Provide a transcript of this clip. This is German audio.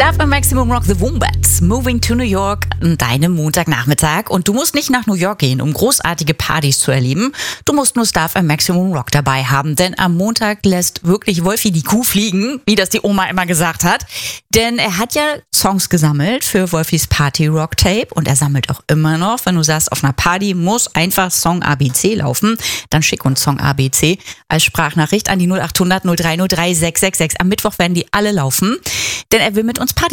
Stuff am Maximum Rock, The Wombats, Moving to New York, an deinem Montagnachmittag. Und du musst nicht nach New York gehen, um großartige Partys zu erleben. Du musst nur Stuff am Maximum Rock dabei haben. Denn am Montag lässt wirklich Wolfi die Kuh fliegen, wie das die Oma immer gesagt hat. Denn er hat ja Songs gesammelt für Wolfis Party Rock Tape. Und er sammelt auch immer noch. Wenn du sagst, auf einer Party muss einfach Song ABC laufen, dann schick uns Song ABC als Sprachnachricht an die 0800 0303 666. Am Mittwoch werden die alle laufen. Denn er will mit uns Party